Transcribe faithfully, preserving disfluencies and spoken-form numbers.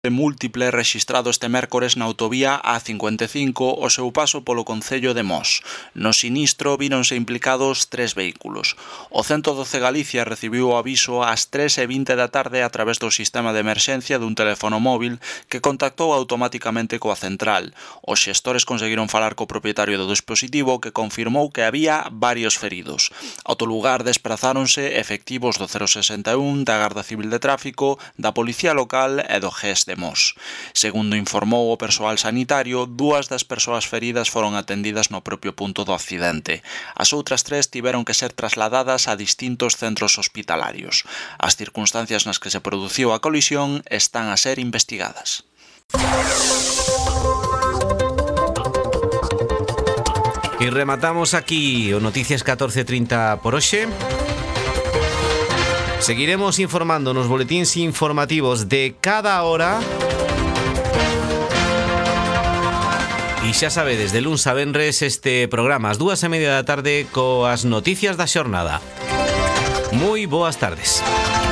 múltiple rexistrado este mércores na autovía A cincuenta e cinco o seu paso polo concello de Mos. No sinistro víronse implicados tres vehículos. O ciento doce Galicia recibiu o aviso ás tres e vinte da tarde a través do sistema de emerxencia dun teléfono móvil que contactou automáticamente coa central. Os xestores conseguiron falar co propietario do dispositivo que confirmou que había varios feridos. Ao lugar desprazáronse efectivos do cero sesenta e un, da Garda Civil de Tráfico, da Policía Local e do G E S de Mos. Segundo informou o persoal sanitario, dúas das persoas feridas foron atendidas no propio punto do accidente. As outras tres tiveron que ser trasladadas a distintos centros hospitalarios. As circunstancias nas que se produciu a colisión están a ser investigadas. E rematamos aquí o Noticias catorce trinta por hoxe. Seguiremos informando nos boletíns informativos de cada hora. E xa sabedes, de luns a venres este programa ás dúas e media da tarde coas noticias da xornada. Moi boas tardes.